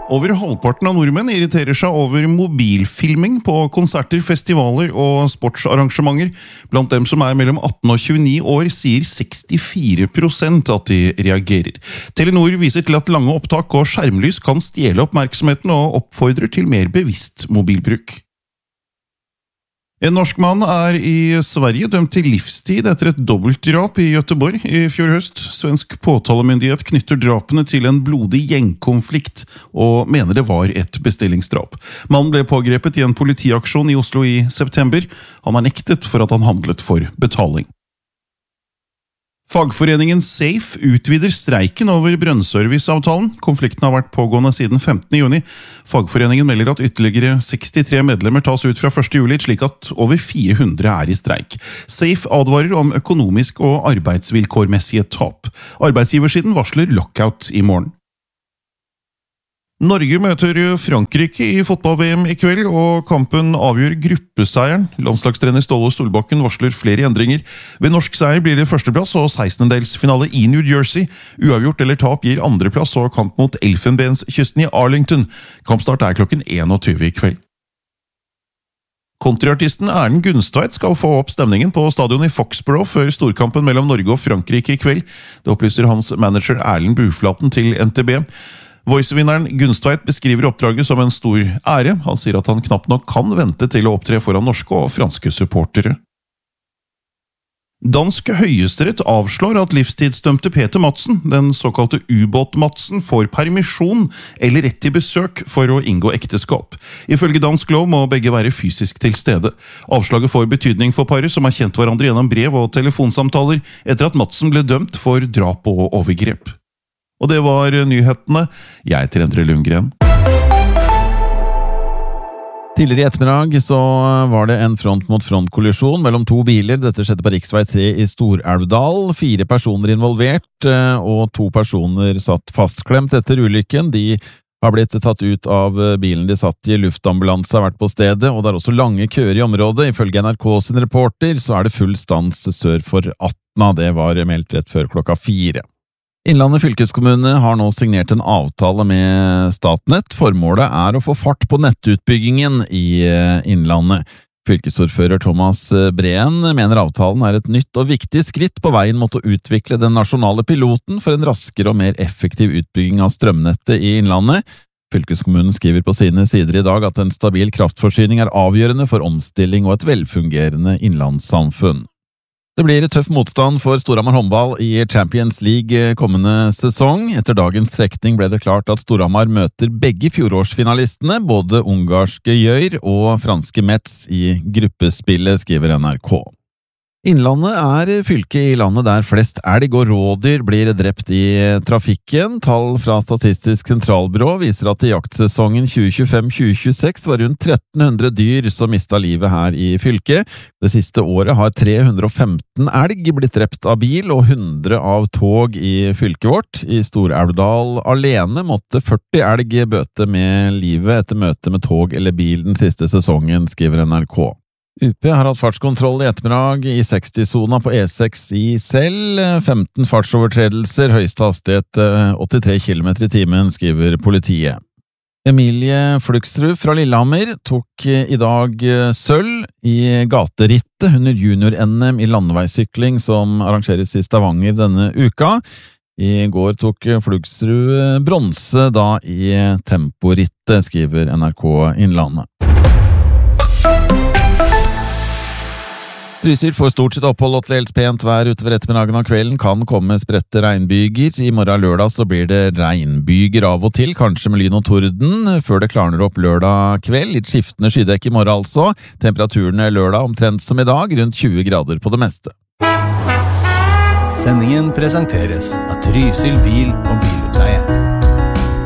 Over halvparten av nordmenn irriterer seg over mobilfilming på konserter, festivaler og sportsarrangementer. Blant dem som er mellom 18 og 29 år sier 64% at de reagerer. Telenor viser til at lange opptak og skjermlys kan stjele oppmerksomheten og oppfordrer til mer bevisst mobilbruk. En norsk mann er i Sverige dømt til livstid etter et dobbeltdrap i Göteborg i fjor høst. Svensk påtalemyndighet knytter drapene til en blodig gjengkonflikt og mener det var et bestillingsdrap. Mannen ble pågrepet i en politiaksjon i Oslo i september. Han er nektet for at han handlet for betaling. Fagforeningen SAFE utvider streiken over brønnserviceavtalen. Konflikten har vært pågående siden 15. juni. Fagforeningen melder at ytterligere 63 medlemmer tas ut fra 1. juli, slik at over 400 er i streik. SAFE advarer om økonomisk og arbeidsvilkårmessige tap. Arbeidsgiversiden varsler lockout i morgen. Norge møter Frankrike i fotball-VM i kveld, og kampen avgjør gruppeseieren. Landslagstrener Ståle Solbakken varsler flere endringer. Ved norsk seier blir det førsteplass og 16-delsfinale i New Jersey. Uavgjort eller tap gir andreplass og kamp mot Elfenbenskysten i Arlington. Kampstart er klokken 21 i kveld. Countryartisten Erlend Gunstveit skal få opp stemningen på stadion i Foxborough før storkampen mellom Norge og Frankrike i kveld. Det opplyser hans manager Erlend Buflaten til NTB. Voice-vinneren Gunstveit beskriver oppdraget som en stor ære. Han sier at han knapt nok kan vente til å opptre foran norske og franske supportere. Dansk høyesterett avslår at livstidsdømte Peter Madsen, den såkalte ubåt-Madsen, får permisjon eller rett til besøk for å inngå ekteskap. Ifølge dansk lov må begge være fysisk til stede. Avslaget får betydning for paret som har kjent hverandre gjennom brev og telefonsamtaler etter at Madsen ble dømt for drap og overgrep. Og det var nyhetene. Jeg heter Endre Lundgren. Tidligere i ettermiddag så var det en front-mot-front-kollisjon mellom to biler. Dette skjedde på Riksvei 3 i Stor-Elvdal. 4 personer involvert, og 2 personer satt fastklemt etter ulykken. De har blitt tatt ut av bilen de satt i. Luftambulanse har vært på stedet, og det er også lange køer i området. Ifølge NRK sin reporter så er det full stans sør for Atna. Det var meldt rett før klokka 4. Innlandet fylkeskommune har nå signert en avtale med Statnett. Formålet er å få fart på nettutbyggingen i Innlandet. Fylkesordfører Thomas Breen mener avtalen er et nytt og viktig skritt på veien mot å utvikle den nasjonale piloten for en raskere og mer effektiv utbygging av strømnettet i Innlandet. Fylkeskommunen skriver på sine sider i dag at en stabil kraftforsyning er avgjørende for omstilling og et velfungerende innlandssamfunn. Det blir tøff motstand for Storhamar håndball i Champions League kommende sesong. Etter dagens trekning ble det klart at Storhamar møter begge fjorårsfinalistene, både ungarske Gjøyr og franske Metz i gruppespillet, skriver NRK. Innlandet er fylket i landet der flest elg og rådyr blir drept i trafikken. Tall fra Statistisk sentralbyrå viser at i jaktsesongen 2025-2026 var rundt 1300 dyr som mistet livet her i fylket. Det siste året har 315 elg blitt drept av bil og 100 av tog i fylket vårt. I Stor-Elvdal alene måtte 40 elg bøte med livet etter møte med tog eller bil den siste sesongen, skriver NRK. UP har hatt fartskontroll i ettermiddag i 60-sona på E6 i Sel. 15 fartsovertredelser, høyeste hastighet 83 km i timen, skriver politiet. Emilie Fluksrud fra Lillehammer tok i dag sølv i gaterittet under junior-NM i landeveissykling som arrangeres i Stavanger denne uka. I går tok Fluksrud bronse da i temporittet, skriver NRK Innlandet. Trysil får stort sett opphold og til helt pent vær utover ettermiddagen og kvelden, kan komme spredte regnbyger. I morgen lørdag så blir det regnbyger av og til, kanskje med lyn og torden, før det klarner opp lørdag kveld. Litt skiftende skydekk i morgen altså. Temperaturene lørdag omtrent som i dag, rundt 20 grader på det meste. Sendingen presenteres av Trysil bil og bil.